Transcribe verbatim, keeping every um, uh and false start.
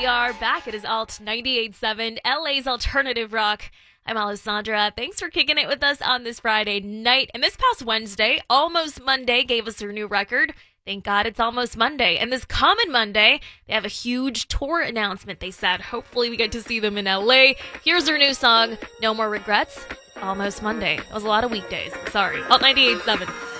We are back. It is Alt ninety-eight point seven, L A's Alternative Rock. I'm Alessandra. Thanks for kicking it with us on this Friday night. And this past Wednesday, Almost Monday, gave us their new record. Thank God it's almost Monday. And this coming Monday, they have a huge tour announcement, they said. Hopefully we get to see them in L A. Here's their new song, No More Regrets. It's almost Monday. It was a lot of weekdays. Sorry. Alt ninety-eight point seven.